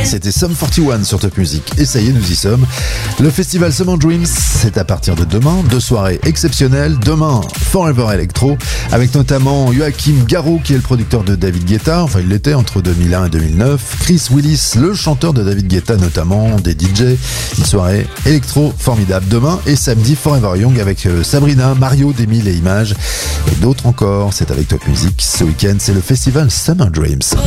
C'était Sum 41 sur Top Music. Et ça y est, nous y sommes. Le festival Summer Dreams, c'est à partir de demain. 2 soirées exceptionnelles. Demain, Forever Electro, avec notamment Joachim Garraud, qui est le producteur de David Guetta. Enfin, il l'était entre 2001 et 2009. Chris Willis, le chanteur de David Guetta, notamment des DJ. Une soirée électro formidable. Demain et samedi, Forever Young avec Sabrina, Mario, Demille et Images. Et d'autres encore. C'est avec Top Music. Ce week-end, c'est le festival Summer Dreams.